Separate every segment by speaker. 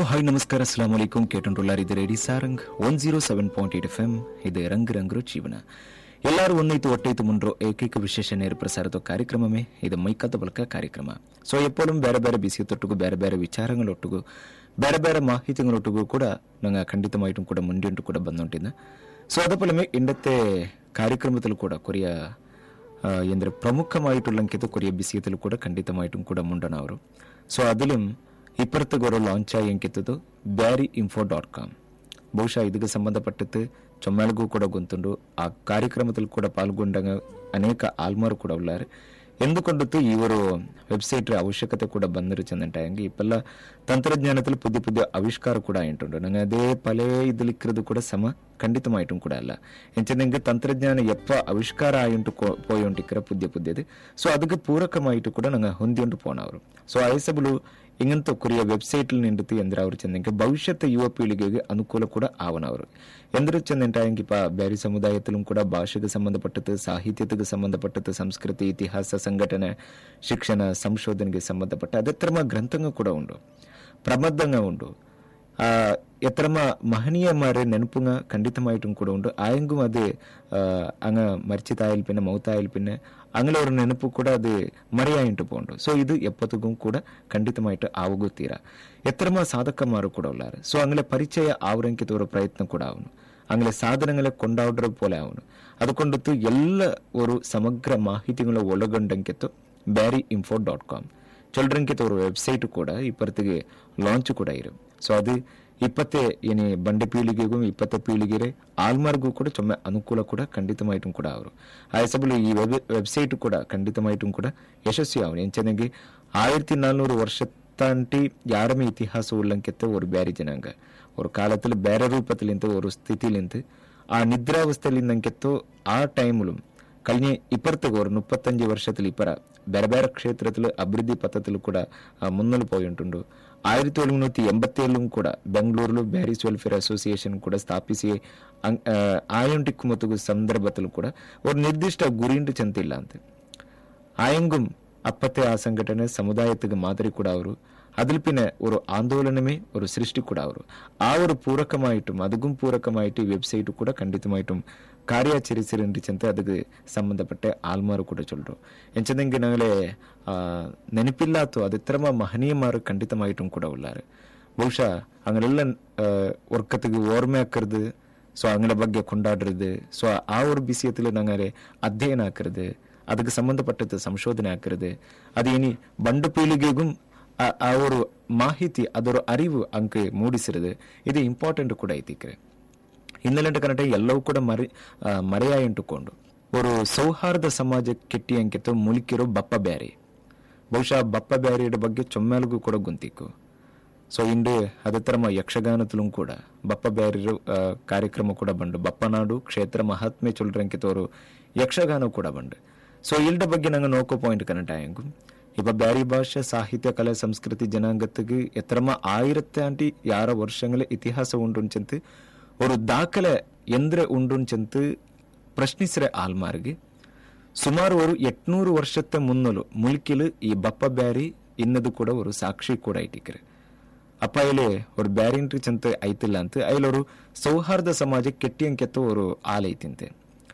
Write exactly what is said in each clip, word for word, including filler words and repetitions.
Speaker 1: Hi ನಮಸ್ಕಾರ, ಅಸ್ಸಲಾಂ ವಲೈಕುಂ. ಕೇಟುಂಟುಳ್ಳಾರ್ ಇದು ರೇಡಿ Sarang one zero seven point eight F M. ಇದು ರಂಗ್ ರಂಗ್ರೋ ಜೀವನ. ಎಲ್ಲರೂ ಒಂದೈತು ಒಟ್ಟೈತು ಮುಂಡ್ರೋ ಏಕೈಕ ವಿಶೇಷ ನೇರ ಪ್ರಸಾರದ ಕಾರ್ಯಕ್ರಮವೇ ಇದು ಮೈಕದ ಬಳಿಕ ಕಾರ್ಯಕ್ರಮ. ಸೊ ಎಪ್ಪೊಲೂ ಬೇರೆ ಬೇರೆ ಬಿಸಿ ತೊಟ್ಟಿಗೂ ಬೇರೆ ಬೇರೆ ವಿಚಾರಗಳೊಟ್ಟಿಗೂ ಬೇರೆ ಬೇರೆ ಮಾಹಿತಿಗಳೊಟ್ಟಿಗೂ ಕೂಡ ನಂಗೆ ಖಂಡಿತಮಾയിട്ടും ಕೂಡ ಮುಂದಿಂಟು ಕೂಡ ಬಂದುಂಟಿದ್ದ. ಸೊ ಅದಪ್ಪಲಮೇ ಇಂಡತ್ತೆ ಕಾರ್ಯಕ್ರಮದಲ್ಲೂ ಕೂಡ ಕೊರಿಯ ಎಂದರೆ ಪ್ರಮುಖമായിട്ടുള്ളಂಕಿತ ಕೊರಿಯ ಬಿಸಿಯದಲ್ಲೂ ಕೂಡ ಖಂಡಿತമായിട്ടും ಕೂಡ ಮುಂಡನವರು. ಸೊ അതിലും ഇപ്പുറത്തുകൊരു ಲಾಂಚ್ ಆಗಿ ಎಂಕಿತ್ತದು ಬ್ಯಾರಿ ಇನ್ಫೋ ಡಾಟ್ ಕಾಮ್. ಬಹುಶಃ ಇದಕ್ಕೆ ಸಂಬಂಧಪಟ್ಟದ್ದು ಚೊಮ್ಮೆಲ್ಗೂ ಕೂಡ ಗೊತ್ತುಂಡು. ಆ ಕಾರ್ಯಕ್ರಮದಲ್ಲಿ ಕೂಡ ಪಾಲ್ಗೊಂಡಾಗ ಅನೇಕ ಆಲ್ಮಾರು ಕೂಡ ಉಳ್ಳಾರೆ. ಎಂದುಕೊಂಡದ್ದು ಇವರು ವೆಬ್ಸೈಟ್ ಅವಶ್ಯಕತೆ ಕೂಡ ಬಂದಿರು ಚೆಂದಂಟಾಯಂಗೆ ಇಪ್ಪೆಲ್ಲ ತಂತ್ರಜ್ಞಾನದಲ್ಲಿ ಪುದ್ಯ ಪುದ್ಯ ಆವಿಷ್ಕಾರ ಕೂಡ ಆಯಿಂಟುಂಡು. ನಂಗೆ ಅದೇ ಪಲೇ ಇದಲಿಕ್ಕಿರೋದು ಕೂಡ ಸಮ ಖಂಡಿತമായിട്ടും ಕೂಡ ಅಲ್ಲ. ಎಂಚೆಂಗೆ ತಂತ್ರಜ್ಞಾನ ಎಪ್ಪ ಆವಿಷ್ಕಾರ ಆಯುಂಟು പോയോണ്ടിക്കിற പുതിയ പുതിയത്. സോ ಅದಕ್ಕೆ ಪೂರಕമായിട്ട് ಕೂಡ ನಂಗೆ ಹೊಂದಿಕೊಂಡು പോണವರು. ಸೊ ಐಸಬಲು ಇಂಗಂತ ಕೊರಿಯ ವೆಬ್ಸೈಟ್ಲ್ ನಿಂಡಿತು ಎಂದ್ರೆ ಅವರು ಚೆಂದಂಗೆ ಭವಿಷ್ಯತ್ ಯುವ ಪೀಳಿಗೆಗೆ ಅನುಕೂಲ ಕೂಡ ಆವನವರು ಎಂದ್ರೆ ಚೆಂದಂಟಾಯಂಗೆ ಇಪ್ಪ ಬೇರೆ ಸಮುದಾಯத்திலும் ಕೂಡ ಭಾಷೆಗೆ ಸಂಬಂಧಪಟ್ಟದ್ದು, ಸಾಹಿತ್ಯಕ್ಕೆ ಸಂಬಂಧಪಟ್ಟದ್ದು, ಸಂಸ್ಕೃತಿ, ಇತಿಹಾಸ, ಸಂಘಟನೆ, ಶಿಕ್ಷಣ, ಸಂಶೋಧನೆಗೆ ಸಂಬಂಧಪಟ್ಟ ಅದೆತ್ತರಮ ಗ್ರಂಥಂಗ ಕೂಡ ಉಂಡು, ಪ್ರಬಂಧಂಗ ಉಂಡು. ಆ ಎತ್ತರಮ ಮಹನೀಯಮಾರೆ ನೆನಪುಂಗ ಖಂಡಿತമായിട്ടും ಕೂಡ ಉಂಡು. ಆಯಂಗೂ ಅದು ಅಂಗ ಮರ್ಚಿತಾಯಲ್ ಪಿನ್ನ ಮೌತಾಯಲ್ ಪಿನ್ನ അങ്ങനെ ഒരു ನೆನಪು ಕೂಡ ಅದು ಮರೆಯಾಯಿಂಟು പോണ്ട്. ಸೊ ಇದು ಎಪ್ಪತ್ತಿಗೂ ಕೂಡ ಖಂಡಿತമായിട്ട് ಆಗುತ್ತೀರ. ಎತ್ತರಮ ಸಾಧಕಮಾರು ಕೂಡ ಉಳ್ಳಾರು. ಸೊ ಅಂಗಲೆ ಪರಿಚಯ ಆವರಂಕಿತ ഒരു ಪ್ರಯತ್ನ ಕೂಡ ಅವನು ಅಂಗಲೆ ಸಾಧನങ്ങളെ ಕೊಂಡಾಡ್ರ പോലെ ಅವನು അതുകൊണ്ടത്ത് ಎಲ್ಲ ഒരു ಸಮಗ್ರ ಮಾಹಿತಿಗಳ ಒಳಗೊಂಡಂಕಿತ್ತು ಬ್ಯಾರಿ ಇನ್ಫೋ ಡಾಟ್ ಕಾಮ್ ಚೊಲ್ರಂಕಿತ ഒരു ವೆಬ್ಸೈಟ್ ಕೂಡ ಇಪ್ಪತ್ತಿಗೆ ಲಾಂಚ್ ಕೂಡ ಇರು. ಸೊ ಅದು ಇಪ್ಪತ್ತೇ ಏನೇ ಬಂಡೆ ಪೀಳಿಗೆಗೂ ಇಪ್ಪತ್ತ ಪೀಳಿಗೆರೆ ಆಲ್ಮಾರ್ಗೂ ಕೂಡ ಚೊಮ್ಮೆ ಅನುಕೂಲ ಕೂಡ ಖಂಡಿತമായിട്ടും ಕೂಡ ಅವರು ಆಯಸಬಲು ಈ ವೆಬ್ ವೆಬ್ಸೈಟ್ ಕೂಡ ಖಂಡಿತമായിട്ടും ಕೂಡ ಯಶಸ್ವಿ ಅವನು. ಎಂಚೆನಗೆ ಆಯಿರത്തി ನಾಲ್ನೂರು ವರ್ಷತ್ತಾಂಟಿ ಯಾರಮೇ ಇತಿಹಾಸ ಉಳ್ಳಂಕೆತ್ತ ஒரு ಬ್ಯಾರಿ ಜನಾಂಗ ஒரு ಕಾಲದಲ್ಲಿ ಬೇರೆ ರೂಪದಲ್ಲಿಂತ ஒரு ಸ್ಥಿತಿಲಿಂತ ಆ ನಿದ್ರಾವಸ್ಥೆಲಿಂದಂಕೆತ್ತೋ ಆ ಟೈಮ್ಲು കഴിഞ്ഞ ഇപ്പുറത്തേക്ക് ഒരു മുപ്പത്തഞ്ച് വർഷത്തിൽ ഇപ്പറ ಬೇರೆ ಬೇರೆ ಕ್ಷೇತ್ರದಲ್ಲಿ ಅಭಿವೃದ್ಧಿ ಪಥದಲ್ಲೂ ಕೂಡ ಮುನ್ನಲು പോയിട്ടുಂಡು. ಆಯಿರത്തി ತೊಂಬತ್ತಿ ಎಂಬತ್ತೇಳು ಕೂಡ ಬೆಂಗಳೂರು ಬ್ಯಾರೀಸ್ ವೆಲ್ಫೇರ್ ಅಸೋಸಿಯೇಷನ್ ಕೂಡ ಸ್ಥಾಪಿಸಿ ಆಯೊಂಟಿಕ್ಕು ಮತ್ತು ಸಂದರ್ಭದಲ್ಲೂ ಕೂಡ ಒಂದು ನಿರ್ದಿಷ್ಟ ಗುರಿಂಟು ಚೆಂತಿಲ್ಲ ಅಂತ ಆಯಂಗುಂ ಅಪ್ಪತ್ತೆ ಆ ಸಂಘಟನೆ ಸಮುದಾಯಕ್ಕೆ ಮಾದರಿ ಕೂಡ ಅವರು അതിൽ പിന്നെ ഒരു ആന്തോലനമേ ഒരു സൃഷ്ടി കൂടെ ಅವರು ആ ഒരു പൂരಕമായിട്ടും അതും പൂരಕമായിട്ട് ವೆಬ್ಸೈಟ್ ಕೂಡ ಖಂಡಿತമായിട്ടും ಕಾರ್ಯಾಚರಿಸಿರಂತೆ ಅದಕ್ಕೆ ಸಂಬಂಧಪಟ್ಟ ಆಲ್ಮಾರು ಕೂಡ ಚೊಲ್ರು. ಎಂಚದಂಗೆ ನಾಗಲೇ ನೆನಪಿಲ್ಲಾತು ಅದೆತ್ತರಮ ಮಹನೀಯಮಾರು ಖಂಡಿತമായിട്ടും ಕೂಡ ಉಳ್ಳಾರು. ಬಹುಶಃ അങ്ങനെಲ್ಲ ಒರ್ಕತ್ತಿಗೆ ಓರ್ಮೆ ಹಾಕರ್ದು, ಸೊ ಅಂಗಳ ಬಗ್ಗೆ ಕೊಂಡಾಡ್ರದು, ಸೊ ಆ ஒரு ಬಿಸಿಯத்தில் நாங்கள் ಅಧ್ಯಯನ ಹಾಕರ್ದು, ಅದಕ್ಕೆ ಸಂಬಂಧಪಟ್ಟದ್ದು ಸಂಶೋಧನೆ ಹಾಕರ್ದು, ಅದೇನಿ ಬಂಡು ಪೀಳಿಗೆಗೂ ಆ ஒரு ಮಾಹಿತಿ ಅದರ ಅರಿವು ಅಂಕೆ ಮೂಡಿಸಿರದು. ಇದು ಇಂಪಾರ್ಟೆಂಟ್ ಕೂಡ ಐತಿಕ್ರೆ. ಇನ್ನೆಲ್ಲಂಟ ಕನ್ನಡ ಎಲ್ಲವೂ ಕೂಡ ಮರೆ ಮರೆಯಾಯಿಂಟುಕೊಂಡು ஒரு ಸೌಹಾರ್ದ ಸಮಾಜ ಕೆಟ್ಟಿ ಅಂಕಿತ ಮುಳುಕಿರೋ ಬಪ್ಪ ಬ್ಯಾರಿ. ಬಹುಶಃ ಬಪ್ಪ ಬ್ಯಾರಿಯ ಬಗ್ಗೆ ಚೊಮ್ಮೆಲ್ಗೂ ಕೂಡ ಗುಂತಿಕ್ಕು. ಸೊ ಇಂಡು ಅದತ್ತರಮ ಯಕ್ಷಗಾನದಲ್ಲೂ ಕೂಡ ಬಪ್ಪ ಬ್ಯಾರಿಯ ಕಾರ್ಯಕ್ರಮ ಕೂಡ ಬಂಡು. ಬಪ್ಪನಾಡು ಕ್ಷೇತ್ರ ಮಹಾತ್ಮೆ ಚೊಲ್ರಂಕಿತವರು ಯಕ್ಷಗಾನ ಕೂಡ ಬಂಡು. ಸೊ ಇಲ್ಡ ಬಗ್ಗೆ ನಂಗೆ ನೋಕೋ ಪಾಯಿಂಟ್ ಕನ್ನಡ ಹೆಂಗು ഇപ്പൊ ಬ್ಯಾರಿ ಭಾಷೆ ಸಾಹಿತ್ಯ ಕಲೆ ಸಂಸ್ಕೃತಿ ಜನಾಂಗತ್ತಿಗೆ ಎತ್ತರಮ ಆಯಿರತ್ತೆ ಆಂಟಿ ಯಾರ ವರ್ಷಗಳ ಇತಿಹಾಸ ಉಂಡುಂಚಂತ ഒരു ದಾಖಲೆ ಎಂದ್ರೆ ಉಂಡುಂಚಂತ ಪ್ರಶ್ನಿಸಿರೆ ಆಲ್ಮಾರ್ಗೆ ಸುಮಾರು ഒരു ಎಟ್ನೂರು ವರ್ಷത്തെ ಮುನ್ನಲು ಮುಲ್ಕಿಲು ಈ ಬಪ್ಪ ಬ್ಯಾರಿ ಇನ್ನದು ಕೂಡ ഒരു ಸಾಕ್ಷಿ ಕೂಡ ಇಟ್ಟಿಕ್ರೆ. ಅಪ್ಪ ಇಲ್ಲಿ ஒரு ಬ್ಯಾರಿಂಟ್ರಿ ಚಂತ ಐತಿಲ್ಲ ಅಂತ ಅಯ್ಯಲವರು ಸೌಹಾರ್ದ ಸಮಾಜ ಕೆಟ್ಟಿ ಅಂಕೆತ್ತ ஒரு ಆಲ್ ಐತಿಂತೆ.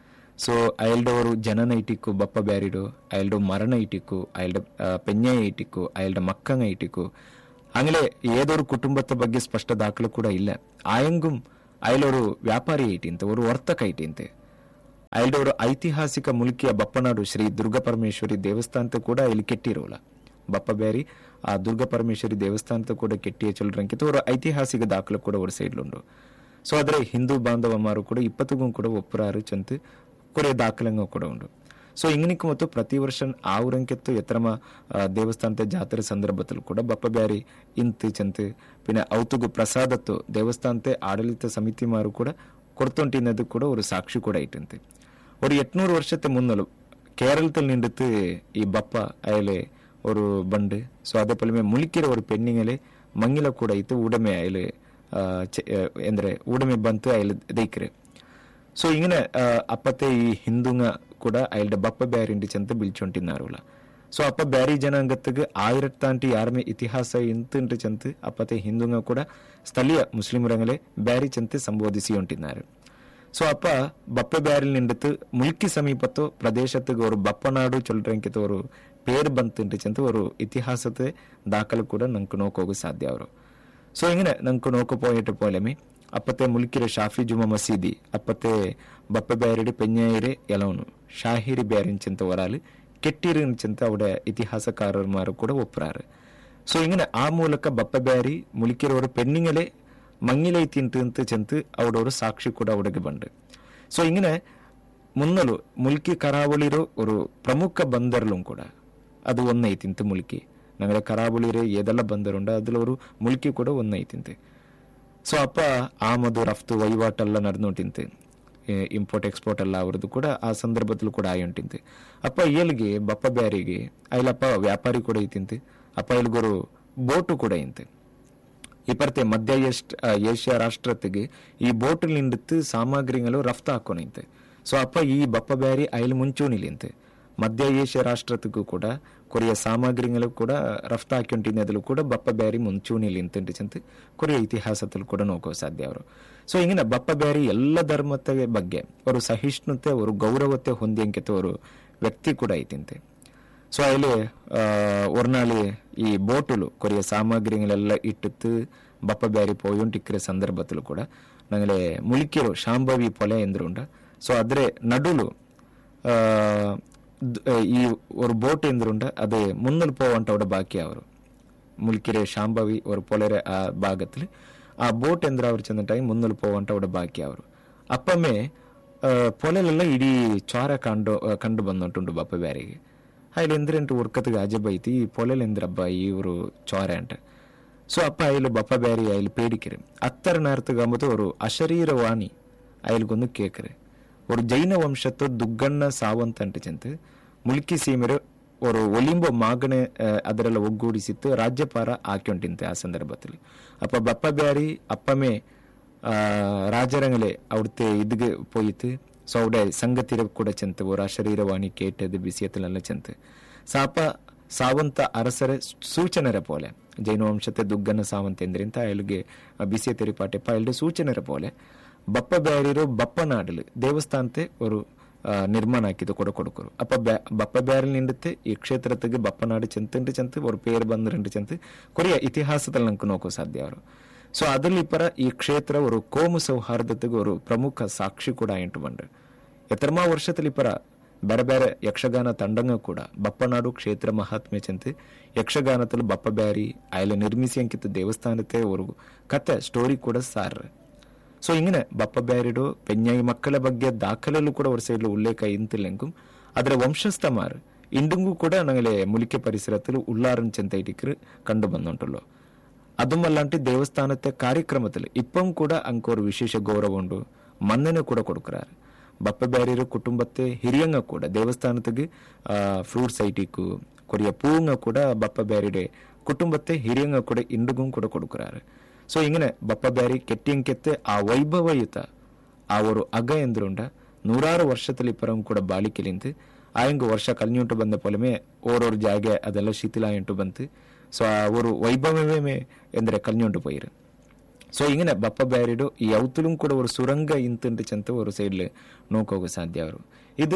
Speaker 1: ಸೊ ಅಯಲ್ಡ ಅವರು ಜನನ ಇಟ್ಟಿಕ್ಕು ಬಪ್ಪ ಬ್ಯಾರಿಡು, ಅಯಲ್ಡ ಮರಣ ಇಟ್ಟಿಕ್ಕು, ಅಯಲ್ಡ ಪೆഞ്ഞ ಇಟ್ಟಿಕ್ಕು, ಅಯಲ್ಡ ಮಕ್ಕಂಗ ಇಟ್ಟಿಕ್ಕು. അങ്ങനെ ഏതൊരു കുടുംബത്തെ ಬಗ್ಗೆ ಸ್ಪಷ್ಟ ದಾಖಲೆ ಕೂಡ ಇಲ್ಲ. ಆಯಂಗುಂ ಅಯಲವರು ವ್ಯಾಪಾರಿ ಐಟಿಂತೆ, ಒಂದು ವರ್ತಕ ಐಟಿಂತೆ. ಅಯಲ್ಡವರು ಐತಿಹಾಸಿಕ ಮುಲ್ಕಿಯ ಬಪ್ಪನಾಡು ಶ್ರೀ ದುರ್ಗಾ ಪರಮೇಶ್ವರಿ ದೇವಸ್ಥಾನದ ಕೂಡ ಇಲ್ಲಿ ಕೆಟ್ಟಿರೋಲ್ಲ. ಬಪ್ಪ ಬ್ಯಾರಿ ಆ ದುರ್ಗಾ ಪರಮೇಶ್ವರಿ ದೇವಸ್ಥಾನದ ಕೂಡ ಕೆಟ್ಟಿಯ ಚೊಲ್ರಂಕಿತ್ತು ಒಂದು ಐತಿಹಾಸಿಕ ದಾಖಲೆ ಕೂಡ ಒಂದು ಸೈಡ್ಲುಂಡು. ಸೊ ಆದರೆ ಹಿಂದೂ ಬಾಂಧವಮಾರು ಕೂಡ ಇಪ್ಪತ್ತಿಗೂ ಕೂಡ ಒಪ್ಪರಾರು ಚಂತ ಕೊರೆ ದಾಖಲೆಂಗ ಕೂಡ ಉಂಟು. ಸೊ ಇಂಗನಿಕ್ಕು ಮತ್ತು ಪ್ರತಿ ವರ್ಷ ಆವುರಂಕೆತ್ತು ಎತ್ತರಮ ದೇವಸ್ಥಾನದ ಜಾತ್ರೆ ಸಂದರ್ಭದಲ್ಲೂ ಕೂಡ ಬಪ್ಪ ಬ್ಯಾರಿ ಇಂತು ಚಂತು ಪಿನ್ನ ಔತುಗು ಪ್ರಸಾದತ್ತು ದೇವಸ್ಥಾನತೆ ಆಡಳಿತ ಸಮಿತಿ ಮಾರು ಕೂಡ ಕೊಡ್ತೊಂಟಿನದು ಕೂಡ ಒಂದು ಸಾಕ್ಷಿ ಕೂಡ ಇಟ್ಟಂತೆ. ಒಂದು ಎಟ್ನೂರು ವರ್ಷത്തെ ಮುನ್ನಲು ಕೇರಳದಲ್ಲಿ ನಿಂಡಿತು ಈ ಬಪ್ಪ ಅಯಲೆ ஒரு ಬಂಡು. ಸೊ ಅದೇ ಪಲಮೆ ಮುಳುಕಿರೋ ஒரு ಪೆಣ್ಣಿಂಗಲೆ ಮಂಗಿಲ ಕೂಡ ಇತ್ತು ಉಡಮೆ ಅಯಲೆ ಎಂದ್ರೆ ಉಡಮೆ ಬಂತು ಅಯಲೆ ದೈಕ್ರೆ. ಸೊ ಇಂಗನೆ ಅಪ್ಪತ್ತೆ ಈ ಹಿಂದೂಂಗ ಕೂಡ ಅಯಲ್ಡ ಬಪ್ಪ ಬ್ಯಾರಿಂಡಿ ಚಂತ ಬಿಲ್ಚೊಂಟಿನಾರುಲ್ಲ. ಸೊ ಅಪ್ಪ ಬ್ಯಾರಿ ಜನಾಂಗತ್ತಿಗೆ ಆಯಿರತ್ತಾಂಟಿ ಯಾರಮೆ ಇತಿಹಾಸ ಇಂತಂಟು ಚಂತು ಅಪ್ಪತೆ ಹಿಂದುಂಗ ಕೂಡ ಸ್ಥಳೀಯ ಮುಸ್ಲಿಮರಂಗಲೆ ಬ್ಯಾರಿ ಚಂತೆ ಸಂಬೋಧಿಸಿ ಉಂಟಿದ್ದಾರೆ. ಸೊ ಅಪ್ಪ ಬಪ್ಪ ಬ್ಯಾರಿಲ್ ನಿಂಡತ್ತು ಮುಲ್ಕಿ ಸಮೀಪತ್ತು ಪ್ರದೇಶத்துக்கு ஒரு ಬಪ್ಪನಾಡು ಚೊಲ್ರಂಕಿತ ஒரு പേര് ಬಂತುಂಟು ಚಂತ ഒരു ಇತಿಹಾಸತೆ ದಾಖಲು ಕೂಡ ನಂಗೆ ನೋಕೋಗು ಸಾಧ್ಯ ಅವರು. ಸೊ ഇങ്ങനെ നമുക്ക് നോക്ക് പോയിട്ട് പോലെമേ അപ്പത്തെ മുൽക്കിരെ ഷാഫി ജുമ മസീദി അപ്പത്തെ ബപ്പ ಬ್ಯಾರಿಡಿ പെഞ്ഞായിരെ എലവನು ഷാഹിരി ಬ್ಯಾರಿನ್ ಚಂತ ಒರಾಲು ಕೆಟ್ಟಿರಿನ್ ಚಂತ ಅವಡ ಇತಿಹಾಸಕಾರರು ಕೂಡ ಒಪ್ಪರಾರು. ಸೊ ഇങ്ങനെ ಆ ಮೂಲಕ ಬಪ್ಪ ಬ್ಯಾರಿ ಮುಲ್ಕಿರೋರು ಪೆಣ್ಣಿಂಗಲೆ ಮಂಗಿಲೈ ತಿಂತು ಚಂತು ಅವಡವರು ಸಾಕ್ಷಿ ಕೂಡ ಅವಡಿಗೆ ಬಂಡು. ಸೊ ഇങ്ങനെ ಮುನ್ನಲು ಮುಲ್ಕಿ ಕರಾವಳಿರೋ ಒಂದು ಪ್ರಮುಖ ಬಂದರ್ಲು ಕೂಡ ಅದು ಒಂದೈತಿಂತು ಮುಲ್ಕಿ ನಂಗೆ ಕರಾವಳಿರೆ ಏದೆಲ್ಲ ಬಂದರುಂಡ ಅದ್ರಲ್ಲಿ ಅವರು ಮುಲ್ಕಿ ಕೂಡ ಒಂದೈತಿಂತೆ. ಸೊ ಅಪ್ಪ ಆಮದು ರಫ್ತು ವಹಿವಾಟೆಲ್ಲ ನಡೆದುಂಟಿಂತೆ, ಇಂಪೋರ್ಟ್ ಎಕ್ಸ್ಪೋರ್ಟ್ ಎಲ್ಲ ಅವ್ರದ್ದು ಕೂಡ ಆ ಸಂದರ್ಭದಲ್ಲೂ ಕೂಡ ಆಯುಂಟಿಂತೆ. ಅಪ್ಪ ಏಲ್ಗೆ ಬಪ್ಪ ಬ್ಯಾರಿಗೆ ಅಲ್ಲಪ್ಪ ವ್ಯಾಪಾರಿ ಕೂಡ ಐತಿಂತೆ. ಅಪ್ಪ ಇಲ್ಗೊರು ಬೋಟು ಕೂಡ ಐತೆ. ಇಪ್ಪತ್ತೆ ಮಧ್ಯ ಏಷ್ಯಾ ರಾಷ್ಟ್ರತ್ತಿಗೆ ಈ ಬೋಟು ನಿಂಡಿತ್ತು ಸಾಮಗ್ರಿಗಳು ರಫ್ತು ಹಾಕೋನೈತೆ. ಸೊ ಅಪ್ಪ ಈ ಬಪ್ಪ ಬ್ಯಾರಿ ಅಯ್ಲು ಮುಂಚೂಣಿಲಿಂತೆ ಮಧ್ಯ ಏಷ್ಯಾ ರಾಷ್ಟ್ರತ್ತಿಗೂ ಕೂಡ ಕೊರಿಯ ಸಾಮಗ್ರಿಗಳು ಕೂಡ ರಫ್ತು ಹಾಕಿಂಟಿದ್ದಲು ಕೂಡ ಬಪ್ಪ ಬ್ಯಾರಿ ಮುಂಚೂಣಿಲಿ ಇಂತಂಟು ಚಂತ ಕೊರಿಯ ಇತಿಹಾಸದಲ್ಲಿ ಕೂಡ ನೋಕೋ ಸಾಧ್ಯ ಅವರು. ಸೊ ಹಿಂಗಿನ ಬಪ್ಪ ಬ್ಯಾರಿ ಎಲ್ಲ ಧರ್ಮದ ಬಗ್ಗೆ ಅವರು ಸಹಿಷ್ಣುತೆ ಅವರು ಗೌರವತೆ ಹೊಂದಿಯಂಕಿತ ಅವರು ವ್ಯಕ್ತಿ ಕೂಡ ಐತಿಂತೆ. ಸೊ ಅಲ್ಲಿ ಒರ್ನಾಳಿ ಈ ಬೋಟುಲು ಕೊರಿಯ ಸಾಮಗ್ರಿಗಳೆಲ್ಲ ಇಟ್ಟು ಬಪ್ಪ ಬ್ಯಾರಿ ಪೋಯುಂಟಿಕ್ಕಿರ ಸಂದರ್ಭದಲ್ಲೂ ಕೂಡ ನಂಗೆ ಮುಲ್ಕಿರು ಶಾಂಭವಿ ಪೊಲೆ ಎಂದ್ರುಂಡ. ಸೊ ಅದ್ರೆ ನಡುಲು ಈ ஒரு ಬೋಟ್ ಎಂದ್ರುಂಡ ಅದು ಮುನ್ನಲ್ ಪೋವಂಟವಡ ಬಾಕಿ ಅವರು ಮುಲ್ಕಿರೆ ಶಾಂಭವಿ ஒரு ಪೊಲೆರೆ ಆ ಭಾಗದಲ್ಲಿ ಆ ಬೋಟ್ ಎಂದ್ರ ಅವ್ರು ಚಂದ ಟೈಮ್ ಮುನ್ನಲ್ ಪೋವಂಟವಡ ಬಾಕಿ ಅವರು ಅಪ್ಪಮ್ಮೆ ಪೊಲೆಲೆಲ್ಲ ಇಡೀ ಚಾರ ಕಂಡು ಕಂಡು ಬಂದುಂಟುಂಟು ಬಪ್ಪ ಬ್ಯಾರಿಗೆ. അതിൽ എന്തിരണ്ട് ഉറക്കത്തുക അജബൈത്തി ഈ പൊലലെന്തിരബ്ബ ഈ ഒരു ചോരണ്ട്. ಸೊ ಅಪ್ಪ ಅಯ್ಲು ಬಪ್ಪ ಬ್ಯಾರಿ ಅಯ್ಲು ಪೇಡಿಕರೆ ಅತ್ತರ നേരത്തുകാകുമ്പോൾ ഒരു അശരീരവാണി അയൽക്കൊന്ന് കേക്കರೆ ഒരു ಜೈನ ವಂಶತ್ತು ದುಗ್ಗಣ್ಣ ಸಾವಂತ ಅಂಟು ಚಂತ ಮುಲ್ಕಿ ಸೀಮೆರು ഒരു ಒಲಿಂಬ ಮಾಗಣೆ ಅದರೆಲ್ಲ ಒಗ್ಗೂಡಿಸಿತ್ತು ರಾಜ್ಯಪಾರ ಹಾಕಿಂಟಿಂತೆ ಆ ಸಂದರ್ಭದಲ್ಲಿ. ಅಪ್ಪ ಬಪ್ಪ ಬ್ಯಾರಿ ಅಪ್ಪಮೇ ರಾಜರಂಗಲೆ ಅವಿടുത്തെ ಇದ್ಗೆ പോയിട്ട് ಸೊ അവിടെ സംഘത്തിര ಕೂಡ ചെന്ത് ഒരു അശരീരവാണി കേട്ടത് ബിസിയത്തിലല്ല ചെന്ത് സാപ്പ ಸಾವಂತ ಅರಸರ ಸೂಚನೆರ ಪೋಲೆ ಜೈನವಂಶತೆ ದುಗ್ಗನ ಸಾವಂತ ಎಂದ್ರೆ ಅಂತ ಅಯಲ್ಗೆ ಬಿಸಿಯ ತೆರಿಪಾಟೆಪ್ಪ ಅಯಲ್ಗೆ ಸೂಚನೆರ ಪೋಲೆ ಬಪ್ಪ ಬ್ಯಾರಿರೋ ಬಪ್ಪ ನಾಡಲು ದೇವಸ್ಥಾನತೆ ഒരു ನಿರ್ಮಾಣ ಹಾಕಿದ್ದು ಕೂಡ ಕೊಡುಕರು. ಅಪ್ಪ ಬ್ಯಾ ಬಪ್ಪ ಬ್ಯಾರಿಲ್ ನಿಂಡುತ್ತೆ ಈ ಕ್ಷೇತ್ರಕ್ಕೆ ಬಪ್ಪ ನಾಡು ಚೆಂತಂಟು ಚೆಂತು ஒரு பேர் ಬಂದ್ರಂಟು ಚೆಂತು ಕೊರಿಯ ಇತಿಹಾಸದಲ್ಲಿ ನಂಗೆ ನೋಕೋ ಸಾಧ್ಯ ಅವರು. ಸೊ ಅದರಲ್ಲಿ ಪರ ಈ ಕ್ಷೇತ್ರ ஒரு ಕೋಮು ಸೌಹಾರ್ದತೆಗೆ ஒரு ಪ್ರಮುಖ ಸಾಕ್ಷಿ ಕೂಡ ಎಂಟು ಬಂಡ್ರೆ ಎತ್ತರಮಾ ವರ್ಷದಲ್ಲಿ ಪರ ಬೇರೆ ಬೇರೆ ಯಕ್ಷಗಾನ ತಂಡಂಗ ಕೂಡ ಬಪ್ಪನಾಡು ಕ್ಷೇತ್ರ ಮಹಾತ್ಮೆ ಚೆಂತು ಯಕ್ಷಗಾನದಲ್ಲಿ ಬಪ್ಪ ಬ್ಯಾರಿ ಅಯಲ ನಿರ್ಮಿಸಿ ಅಂಕಿತ ದೇವಸ್ಥಾನത്തെ ഒരു ಕತೆ ಸ್ಟೋರಿ ಕೂಡ ಸಾರ್ರೆ. ಸೊ ഇങ്ങനെ ಬಪ್ಪ ಬ್ಯಾರಿಡು ಪೆഞ്ഞായി ಮಕ್ಕಳ ಬಗ್ಗೆ ದಾಖಲಲ್ಲೂ ಕೂಡ ഒരു ಸೈಡ್ಲು ಉಲ್ಲೇಖ ಇಂತಿಲ್ಲೆಂಗೂ ಅದರ ವಂಶಸ್ಥಮಾರ್ ಇಂಡಿಗೂ ಕೂಡ ನಂಗೆ ಮುಲಿಕೆ ಪರಿಸರത്തിൽ ഉള്ളാരൻ ചെന്തൈറ്റിക്ക് കണ്ടു ಬಂದುಂಟುള്ളൂ. അതുമല്ലാണ്ട് ದೇವಸ್ಥಾನത്തെ ಕಾರ್ಯಕ್ರಮದಲ್ಲಿ ಇಪ್ಪಂ ಕೂಡ ಅಂಕ ഒരു ವಿಶೇಷ ಗೌರವ ಉಂಟು ಮನ್ನನೆ ಕೂಡ ಕೊಡುಕ್ರಾರು. ಬಪ್ಪ ಬ್ಯಾರಿರು ಕುಟುಂಬത്തെ ಹಿರಿಯಂಗ ಕೂಡ ದೇವಸ್ಥಾನಕ್ಕೆ ಫ್ರೂಟ್ಸ್ ಐಟಿಕ್ಕು ಕೊರಿಯ പൂങ്ങ ಕೂಡ ಬಪ್ಪ ಬ್ಯಾರಿಡೆ ಕುಟುಂಬത്തെ ಹಿರಿಯಂಗ ಕೂಡ ಇಂಡಿಗೂ ಕೂಡ ಕೊಡುಕ್ರಾರು. ಸೊ ഇങ്ങനെ ಬಪ್ಪ ಬ್ಯಾರಿ ಕೆಟ್ಟಿಯಂಕೆತ್ತೆ ಆ ವೈಭವಯುತ ಆ ഒരു ಅಗ ಎಂದ್ರುಂಡ ನೂರಾರು ವರ್ಷದಲ್ಲಿ ಪರಂ ಕೂಡ ಬಾಳಿಕೆಲಿಂತು ಆಯಂಗ ವರ್ಷ ಕಲ್ഞ്ഞുಂಟು ಬಂದ ಪೊಲಮೆ ಓರೋರು ಜಾಗೆ ಅದೆಲ್ಲ ಶಿಥಿಲಾಯುಂಟು ಬಂತು. ಸೊ ಆ ഒരു ವೈಭವವೇ ಎಂದರೆ ಕಲ್ഞ്ഞുಂಟು പോയിரு. ಸೊ ഇങ്ങനെ ಬಪ್ಪ ಬ್ಯಾರಿಡು ಈ ಔತುലും ಕೂಡ ഒരു ಸುರಂಗ ಇಂತಂಟು ಚಂತ ഒരു ಸೈಡ್ಲು ನೋಕೋಗು ಸಾಧ್ಯ ಅವರು. ಇದು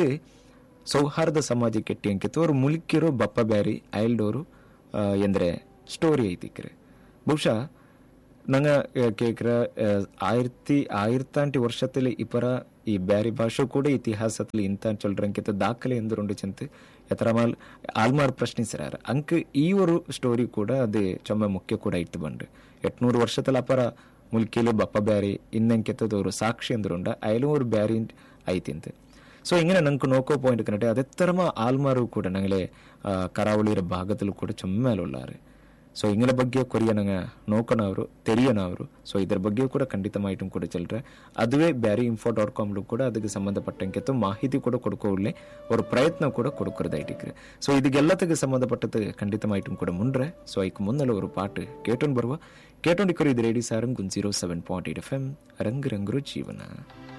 Speaker 1: ಸೌಹಾರ್ದ ಸಮಾಜ ಕೆಟ್ಟಿಯಂಕಿತ್ತು ಅವರು ಮುಲ್ಕಿರೋ ಬಪ್ಪ ಬ್ಯಾರಿ ಅಯಲ್ಡೋರು ಎಂದರೆ ಸ್ಟೋರಿ ಐತಿಕ್ರೆ ಬಹುಶಃ ನಂಗೆ ಕೇಕ್ರ ಆಯಿರത്തി ആയിരത്താണ്ടി ವರ್ಷದಲ್ಲಿ ಇಪರ ಈ ಬ್ಯಾರಿ ಭಾಷೆ ಕೂಡ ಇತಿಹಾಸದಲ್ಲಿ ಇಂತ ಚೊಲ್ರಂಕಿತ ದಾಖಲೆ ಎಂದುರುಂಡು ಚೆಂತು ಎತ್ತರಮಾಲ್ ಆಲ್ಮಾರ್ ಪ್ರಶ್ನಿಸಿರಾರ ಅಂಕ ಈ ഒരു ಸ್ಟೋರಿ ಕೂಡ ಅದು ಚೊಮ್ಮೆ ಮುಖ್ಯ ಕೂಡ ಇಟ್ಟು ಬಂಡು ಎಟ್ನೂರು ವರ್ಷದಲ್ಲಿ ಅಪರ ಮುಲ್ಕಿಲು ಬಪ್ಪ ಬ್ಯಾರಿ ಇನ್ನಂಕೆತ್ತದ ഒരു ಸಾಕ್ಷಿ ಎಂದುರುಂಡ ಅಯಲು ഒരു ಬ್ಯಾರಿ ಐತಿಂತೆ. ಸೊ ഇങ്ങനെ നമുക്ക് നോക്കോ പോയിന്റ് കണ്ടിട്ട് അതെത്തരമ ആൽമാರು ಕೂಡ ನಂಗೆ ಕರಾವಳಿಯ ಭಾಗದಲ್ಲೂ ಕೂಡ ಚೊಮ್ಮೆಲೆ ಉಳ್ಳಾರೆ. ಸೊ ಇಂಗಲ ಬಗ್ಗೆ ಕೊರಿಯ ನಂಗೆ ನೋಕೋನವರು ತೆರಿಯನವರು. ಸೊ ಇದರ ಬಗ್ಗೆ ಕೂಡ ಖಂಡಿತಮಾയിട്ടും ಕೂಡ ಚೆಲ್ರೆ ಅದುವೇ ಬ್ಯಾರಿ ಇನ್ಫೋ ಡಾಟ್ ಕಾಮ್ಲು ಕೂಡ ಅದಕ್ಕೆ ಸಂಬಂಧಪಟ್ಟಂಗೆ ಮಾಹಿತಿ ಕೂಡ ಕೊಡ್ಕೊಳ್ಳೆ ஒரு ಪ್ರಯತ್ನ ಕೂಡ ಕೊಡುಕ್ರದಾಯಿಟ್ಟಿಕ್ರೆ. ಸೊ ಇದಕ್ಕೆಲ್ಲದಕ್ಕೆ ಸಂಬಂಧಪಟ್ಟದ್ದು ಖಂಡಿತಮಾയിട്ടും ಕೂಡ ಮುಂಡ್ರೆ. ಸೊ ಐಕ್ ಮುನ್ನಲ್ಲ ஒரு ಪಾಟ್ ಕೇಟೊಂಡು ಬರುವ ಕೇಟೊಂಡಿಕ್ಕರು ಇದು ರೇಡಿ Sarang zero seven point eight F M ರಂಗ್ ರಂಗ್ರು ಜೀವನ.